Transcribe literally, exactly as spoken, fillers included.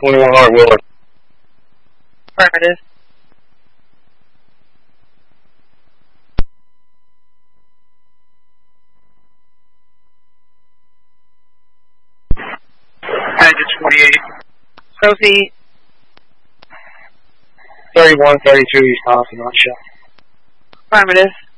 twenty-one Art Wheeler. Affirmative. Package forty-eight. Proceed. thirty-one thirty-two East Austin, not show. Affirmative.